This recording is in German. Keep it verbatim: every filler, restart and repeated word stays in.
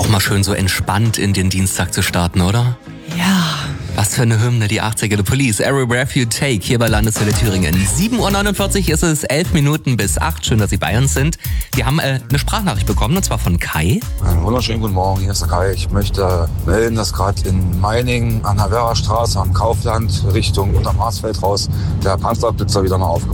mal schön so entspannt in den Dienstag zu starten, oder? Ja. Was für eine Hymne, die achtziger, The Police, Every Breath You Take, hier bei Landeswelle Thüringen. sieben Uhr neunundvierzig ist es, elf Minuten bis acht. Schön, dass Sie bei uns sind. Wir haben äh, eine Sprachnachricht bekommen, und zwar von Kai. Einen wunderschönen guten Morgen, hier ist der Kai. Ich möchte melden, dass gerade in Meiningen an der Werrastraße am Kaufland Richtung unterm Marsfeld raus der Panzerblitzer wieder mal aufgekommen